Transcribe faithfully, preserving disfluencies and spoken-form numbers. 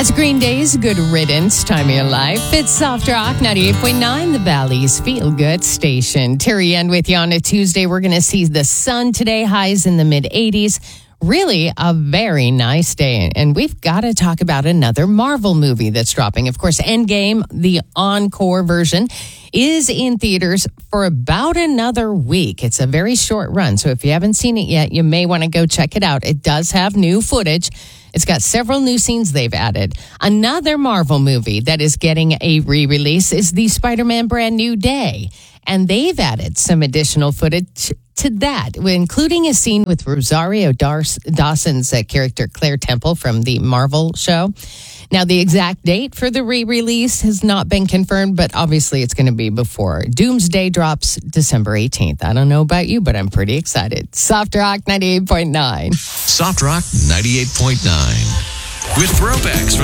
That's Green Day's Good Riddance, Time of Your Life. It's Soft Rock ninety-eight point nine, the Valley's feel-good station. Terry Ann with you on a Tuesday. We're going to see the sun today, highs in the mid-eighties. Really a very nice day. And we've got to talk about another Marvel movie that's dropping. Of course, Endgame, the encore version, is in theaters for about another week. It's a very short run. So if you haven't seen it yet, you may want to go check it out. It does have new footage. It's got several new scenes they've added. Another Marvel movie that is getting a re-release is the Spider-Man Brand New Day. And they've added some additional footage to that, including a scene with Rosario Dawson's uh, character Claire Temple from the Marvel show. Now, the exact date for the re-release has not been confirmed, but obviously it's going to be before Doomsday drops December eighteenth. I don't know about you, but I'm pretty excited. Soft Rock ninety-eight point nine. Soft Rock ninety-eight point nine. With throwbacks from